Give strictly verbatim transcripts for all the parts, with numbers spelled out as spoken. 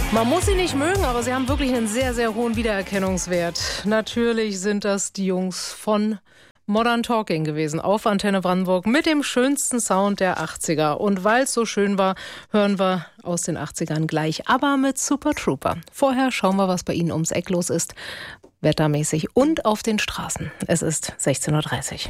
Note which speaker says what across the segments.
Speaker 1: Man muss sie nicht mögen, aber sie haben wirklich einen sehr, sehr hohen Wiedererkennungswert. Natürlich sind das die Jungs von Modern Talking gewesen auf Antenne Brandenburg mit dem schönsten Sound der achtziger. Und weil es so schön war, hören wir aus den achtzigern gleich, aber mit Super Trooper. Vorher schauen wir, was bei Ihnen ums Eck los ist, wettermäßig und auf den Straßen. Es ist sechzehn Uhr dreißig.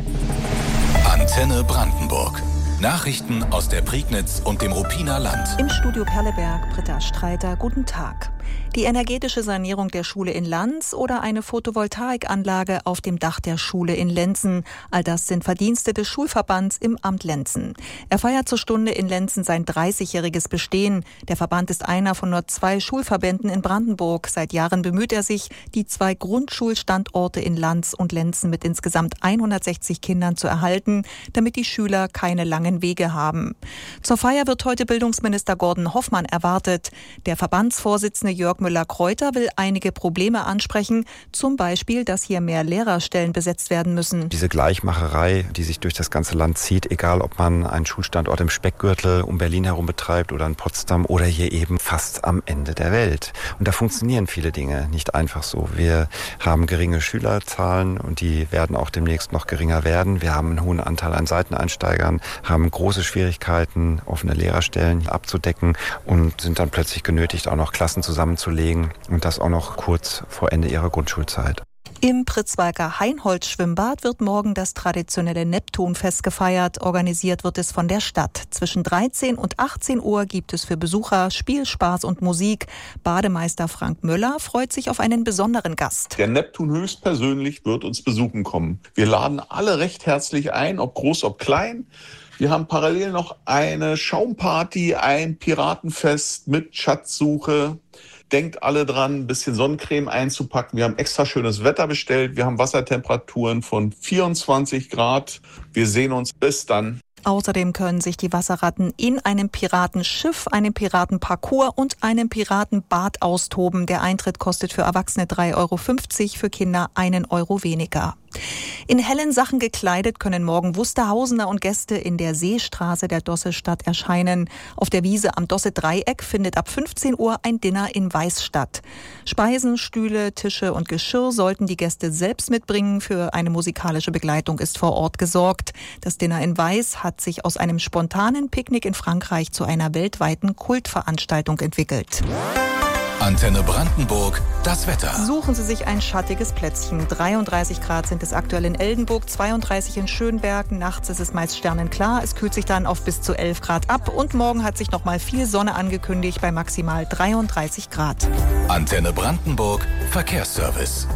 Speaker 2: Antenne Brandenburg. Nachrichten aus der Prignitz und dem Ruppiner Land.
Speaker 3: Im Studio Perleberg, Britta Streiter, guten Tag. Die energetische Sanierung der Schule in Lanz oder eine Photovoltaikanlage auf dem Dach der Schule in Lenzen. All das sind Verdienste des Schulverbands im Amt Lenzen. Er feiert zur Stunde in Lenzen sein dreißigjähriges Bestehen. Der Verband ist einer von nur zwei Schulverbänden in Brandenburg. Seit Jahren bemüht er sich, die zwei Grundschulstandorte in Lanz und Lenzen mit insgesamt hundertsechzig Kindern zu erhalten, damit die Schüler keine langen Wege haben. Zur Feier wird heute Bildungsminister Gordon Hoffmann erwartet. Der Verbandsvorsitzende Jörg Müller-Kreuter will einige Probleme ansprechen, zum Beispiel, dass hier mehr Lehrerstellen besetzt werden müssen.
Speaker 4: Diese Gleichmacherei, die sich durch das ganze Land zieht, egal ob man einen Schulstandort im Speckgürtel um Berlin herum betreibt oder in Potsdam oder hier eben fast am Ende der Welt. Und da funktionieren viele Dinge nicht einfach so. Wir haben geringe Schülerzahlen und die werden auch demnächst noch geringer werden. Wir haben einen hohen Anteil an Seiteneinsteigern, haben große Schwierigkeiten, offene Lehrerstellen abzudecken und sind dann plötzlich genötigt, auch noch Klassen zusammenzulegen und das auch noch kurz vor Ende ihrer Grundschulzeit.
Speaker 3: Im Pritzwalker Heinholz-Schwimmbad wird morgen das traditionelle Neptunfest gefeiert. Organisiert wird es von der Stadt. Zwischen dreizehn und achtzehn Uhr gibt es für Besucher Spiel, Spaß und Musik. Bademeister Frank Möller freut sich auf einen besonderen Gast.
Speaker 5: Der Neptun höchstpersönlich wird uns besuchen kommen. Wir laden alle recht herzlich ein, ob groß, ob klein. Wir haben parallel noch eine Schaumparty, ein Piratenfest mit Schatzsuche. Denkt alle dran, ein bisschen Sonnencreme einzupacken. Wir haben extra schönes Wetter bestellt. Wir haben Wassertemperaturen von vierundzwanzig Grad. Wir sehen uns. Bis dann.
Speaker 3: Außerdem können sich die Wasserratten in einem Piratenschiff, einem Piratenparcours und einem Piratenbad austoben. Der Eintritt kostet für Erwachsene drei Euro fünfzig, für Kinder einen Euro weniger. In hellen Sachen gekleidet können morgen Wusterhausener und Gäste in der Seestraße der Dossestadt erscheinen. Auf der Wiese am Dosse-Dreieck findet ab fünfzehn Uhr ein Dinner in Weiß statt. Speisen, Stühle, Tische und Geschirr sollten die Gäste selbst mitbringen. Für eine musikalische Begleitung ist vor Ort gesorgt. Das Dinner in Weiß hat sich aus einem spontanen Picknick in Frankreich zu einer weltweiten Kultveranstaltung entwickelt.
Speaker 2: Antenne Brandenburg, das Wetter.
Speaker 3: Suchen Sie sich ein schattiges Plätzchen. dreiunddreißig Grad sind es aktuell in Eldenburg, zweiunddreißig in Schönberg. Nachts ist es meist sternenklar. Es kühlt sich dann auf bis zu elf Grad ab. Und morgen hat sich noch mal viel Sonne angekündigt bei maximal dreiunddreißig Grad.
Speaker 2: Antenne Brandenburg, Verkehrsservice.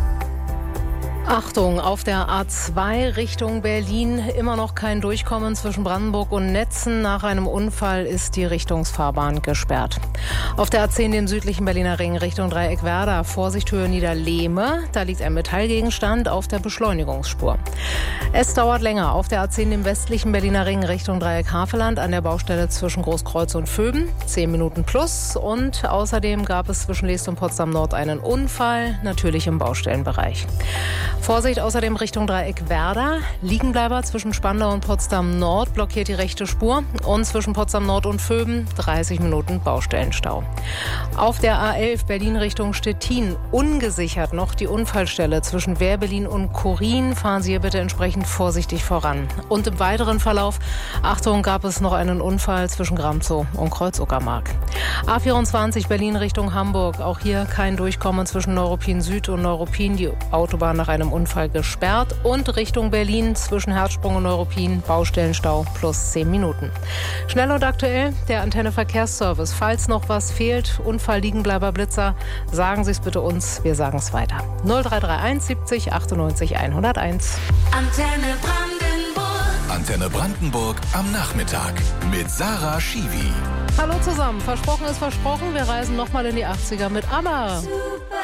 Speaker 1: Achtung, auf der A zwei Richtung Berlin immer noch kein Durchkommen zwischen Brandenburg und Netzen. Nach einem Unfall ist die Richtungsfahrbahn gesperrt. Auf der A zehn den südlichen Berliner Ring Richtung Dreieck Werder, Vorsicht Höhe Niederlehme. Da liegt ein Metallgegenstand auf der Beschleunigungsspur. Es dauert länger auf der A zehn im westlichen Berliner Ring Richtung Dreieck Havelland an der Baustelle zwischen Großkreuz und Vöben. Zehn Minuten plus. Und außerdem gab es zwischen Leest und Potsdam Nord einen Unfall, natürlich im Baustellenbereich. Vorsicht außerdem Richtung Dreieck Werder. Liegenbleiber zwischen Spandau und Potsdam Nord blockiert die rechte Spur. Und zwischen Potsdam Nord und Vöben dreißig Minuten Baustellenstau. Auf der A elf Berlin Richtung Stettin ungesichert noch die Unfallstelle zwischen Wehr-Berlin und Korin. Fahren Sie hier bitte entsprechend vorsichtig voran. Und im weiteren Verlauf, Achtung, gab es noch einen Unfall zwischen Gramzow und Kreuz-Uckermark. A vierundzwanzig Berlin Richtung Hamburg. Auch hier kein Durchkommen zwischen Neuruppin Süd und Neuruppin. Die Autobahn nach einem Unfall gesperrt. Und Richtung Berlin zwischen Herzsprung und Neuruppin Baustellenstau plus zehn Minuten. Schnell und aktuell der Antenne Verkehrsservice. Falls noch was fehlt, Unfall, Liegenbleiber, Blitzer, sagen Sie es bitte uns. Wir sagen es weiter. null drei drei eins siebzig achtundneunzig hunderteins.
Speaker 6: Antenne Brandenburg.
Speaker 2: Antenne Brandenburg am Nachmittag mit Sarah Schiwi.
Speaker 1: Hallo zusammen. Versprochen ist versprochen. Wir reisen nochmal in die achtziger mit ABBA.